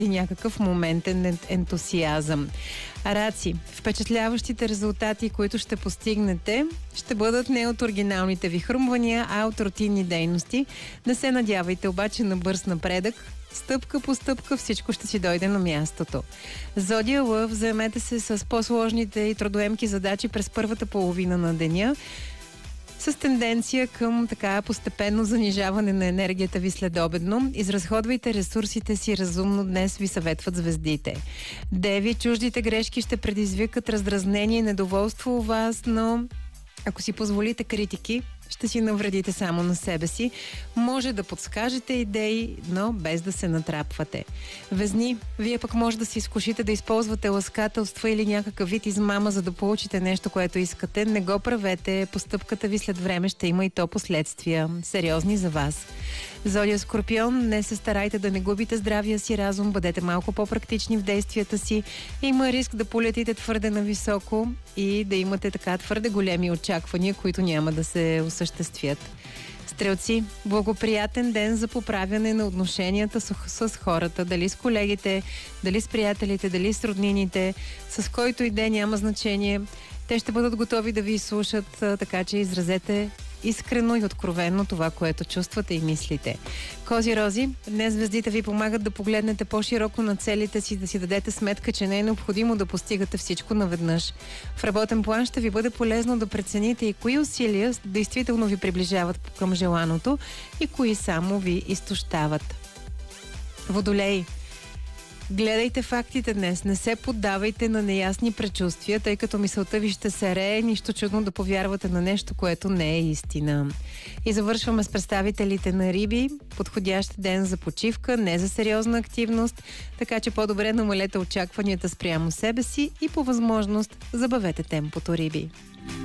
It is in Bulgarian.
и някакъв моментен ентусиазъм. Раци, впечатляващите резултати, които ще постигнете, ще бъдат не от оригиналните ви хрумвания, а от рутинни дейности. Не се надявайте обаче на бърз напредък. Стъпка по стъпка всичко ще си дойде на мястото. Зодия Лъв, заемете се с по-сложните и трудоемки задачи през първата половина на деня, с тенденция към така постепенно занижаване на енергията ви следобедно. Изразходвайте ресурсите си разумно, днес ви съветват звездите. Деви, чуждите грешки ще предизвикат раздразнение и недоволство у вас, но ако си позволите критики, ще си навредите само на себе си. Може да подскажете идеи, но без да се натрапвате. Везни, вие пък може да си изкушите да използвате ласкателства или някакъв вид измама, за да получите нещо, което искате. Не го правете. Постъпката ви след време ще има и то последствия. Сериозни за вас. Зодия Скорпион, не се старайте да не губите здравия си разум, бъдете малко по-практични в действията си. Има риск да полетите твърде нависоко и да имате така твърде големи очаквания, които няма да се осъществят. Стрелци, благоприятен ден за поправяне на отношенията с хората, дали с колегите, дали с приятелите, дали с роднините, с който и ден няма значение. Те ще бъдат готови да ви слушат, така че изразете искрено и откровенно това, което чувствате и мислите. Кози-рози, днес звездите ви помагат да погледнете по-широко на целите си, да си дадете сметка, че не е необходимо да постигате всичко наведнъж. В работен план ще ви бъде полезно да прецените и кои усилия действително ви приближават към желаното и кои само ви изтощават. Водолей, гледайте фактите днес, не се поддавайте на неясни предчувствия, тъй като мисълта ви ще се рее, нищо чудно да повярвате на нещо, което не е истина. И завършваме с представителите на Риби. Подходящ ден за почивка, не за сериозна активност, така че по-добре намалете очакванията спрямо себе си и по възможност забавете темпото, Риби.